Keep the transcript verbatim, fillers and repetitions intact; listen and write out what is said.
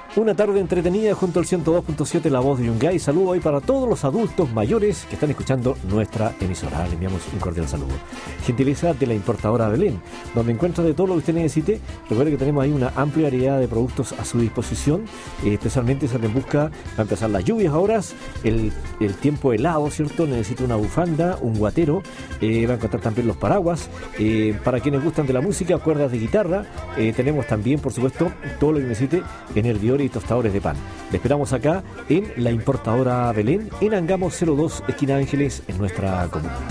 Una tarde entretenida junto al ciento dos punto siete La Voz de Yungay. Saludo hoy para todos los adultos mayores que están escuchando nuestra emisora. Le enviamos un cordial saludo. Gentileza de la importadora Belén, donde encuentra de todo lo que usted necesite. Recuerde que tenemos ahí una amplia variedad de productos a su disposición, eh, especialmente si alguien busca, va a empezar las lluvias ahora, el, el tiempo helado, ¿cierto? Necesita una bufanda, un guatero, eh, va a encontrar también los paraguas. Eh, para quienes gustan de la música, cuerdas de guitarra, eh, tenemos también, por supuesto, todo lo que necesite en hervidores y tostadores de pan. Le esperamos acá en la importadora Belén, en Angamos cero dos, esquina Ángeles, en nuestra comuna.